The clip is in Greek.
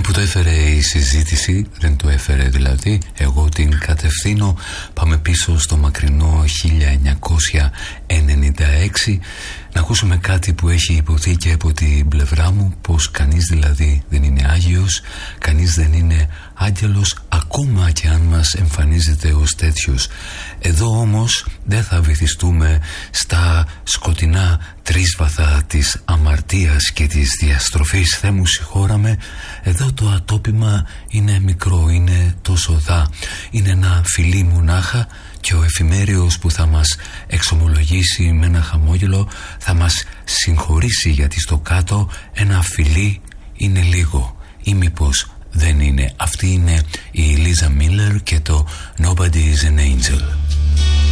που το έφερε η συζήτηση, δεν το έφερε δηλαδή, εγώ την κατευθύνω. Πάμε πίσω στο μακρινό 1996 να ακούσουμε κάτι που έχει υποθεί και από την πλευρά μου, πως κανείς δηλαδή δεν είναι άγιος, κανείς δεν είναι άγγελος, ακόμα και αν μας εμφανίζεται ως τέτοιος. Εδώ όμως δεν θα βυθιστούμε στα σκοτεινά τρίσβαθα της αμαρτίας και της διαστροφής. Θεέ μου συγχώραμε, εδώ το ατόπιμα είναι μικρό, είναι τόσο δά, είναι ένα φιλί μονάχα, και ο εφημέριος που θα μας εξομολογήσει με ένα χαμόγελο θα μας συγχωρήσει, γιατί στο κάτω ένα φιλί είναι λίγο, ή μήπως δεν είναι. Αυτή είναι η Λίζα Μίλλερ και το Nobody is an Angel.